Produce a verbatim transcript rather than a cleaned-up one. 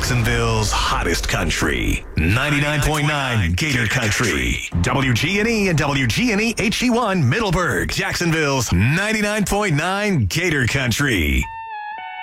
Jacksonville's hottest country. ninety-nine point nine Gator Country. W G N E and W G N E H D one Middleburg. Jacksonville's ninety-nine point nine Gator Country.